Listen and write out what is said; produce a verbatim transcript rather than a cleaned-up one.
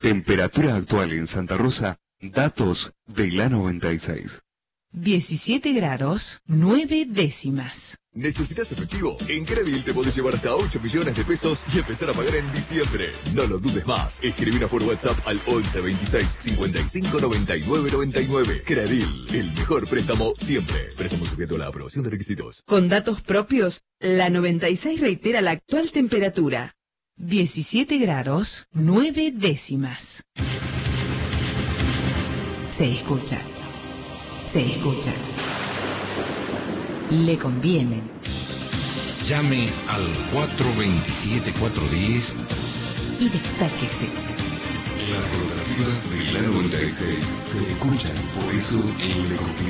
Temperatura actual en Santa Rosa, datos de la noventa y seis. diecisiete grados, nueve décimas. ¿Necesitas efectivo? En Credil te podés llevar hasta ocho millones de pesos y empezar a pagar en diciembre. No lo dudes más. Escribinos por WhatsApp al once veintiséis cincuenta y cinco noventa y nueve noventa y nueve. Credil, el mejor préstamo siempre. Préstamo sujeto a la aprobación de requisitos. Con datos propios, la noventa y seis reitera la actual temperatura. diecisiete grados, nueve décimas. Se escucha. Se escucha. Le conviene. Llame al cuatro veintisiete cuatrocientos diez y destáquese. Las rotativas de la noventa y seis se escuchan, por eso le conviene.